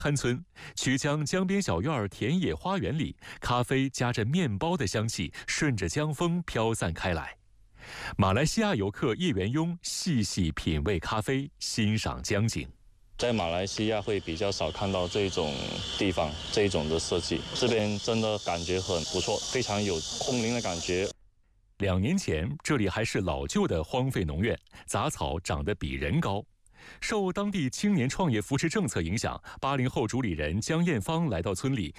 汉村曲江江边小院田野花园里，咖啡夹着面包的香气顺着江风飘散开来。马来西亚游客叶元庸细细品味咖啡，欣赏江景。 在马来西亚会比较少看到这种地方，这种的设计，这边真的感觉很不错，非常有空灵的感觉。 2年前，这里还是老旧的荒废农院，杂草长得比人高。受当地青年创业扶持政策影响，80后主理人江艳芳来到村里，